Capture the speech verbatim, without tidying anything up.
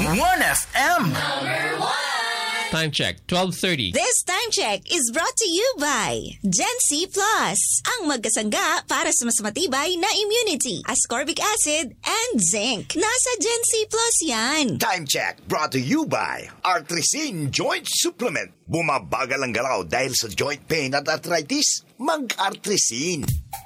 one F M. Time check, twelve thirty. This time check is brought to you by Gen-C Plus, ang magkasangga para sa mas matibay na immunity, ascorbic acid, and zinc. Nasa Gen-C Plus yan. Time check brought to you by Artrisin Joint Supplement. Bumabagal ang galaw dahil sa joint pain at arthritis. Mag-Artrisin.